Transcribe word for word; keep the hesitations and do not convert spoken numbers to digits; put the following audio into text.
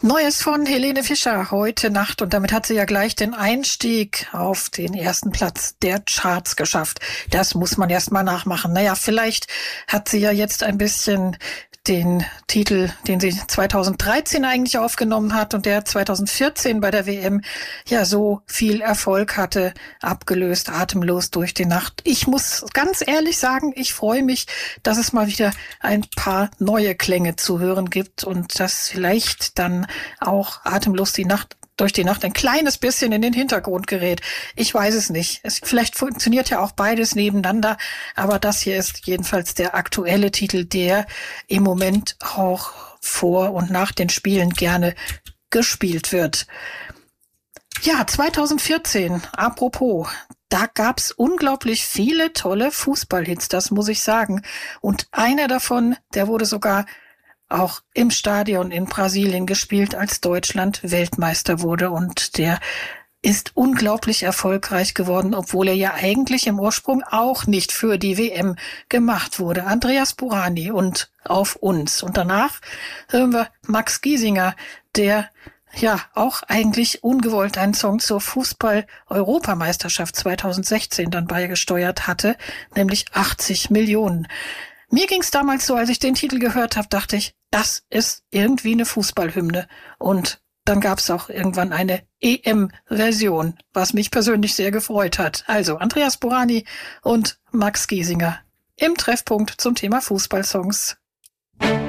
Neues von Helene Fischer heute Nacht, und damit hat sie ja gleich den Einstieg auf den ersten Platz der Charts geschafft. Das muss man erst mal nachmachen. Naja, vielleicht hat sie ja jetzt ein bisschen den Titel, den sie zweitausenddreizehn eigentlich aufgenommen hat und der zweitausendvierzehn bei der W M ja so viel Erfolg hatte, abgelöst, atemlos durch die Nacht. Ich muss ganz ehrlich sagen, ich freue mich, dass es mal wieder ein paar neue Klänge zu hören gibt und dass vielleicht dann auch atemlos die Nacht durch die Nacht ein kleines bisschen in den Hintergrund gerät. Ich weiß es nicht. Es, vielleicht funktioniert ja auch beides nebeneinander, aber das hier ist jedenfalls der aktuelle Titel, der im Moment auch vor und nach den Spielen gerne gespielt wird. Ja, zweitausendvierzehn, apropos, da gab's unglaublich viele tolle Fußballhits, das muss ich sagen. Und einer davon, der wurde sogar auch im Stadion in Brasilien gespielt, als Deutschland Weltmeister wurde. Und der ist unglaublich erfolgreich geworden, obwohl er ja eigentlich im Ursprung auch nicht für die W M gemacht wurde. Andreas Burani und Auf uns. Und danach hören wir Max Giesinger, der ja auch eigentlich ungewollt einen Song zur Fußball-Europameisterschaft zweitausendsechzehn dann beigesteuert hatte, nämlich achtzig Millionen. Mir ging's damals so, als ich den Titel gehört habe, dachte ich, das ist irgendwie eine Fußballhymne. Und dann gab's auch irgendwann eine E M-Version, was mich persönlich sehr gefreut hat. Also Andreas Burani und Max Giesinger im Treffpunkt zum Thema Fußballsongs.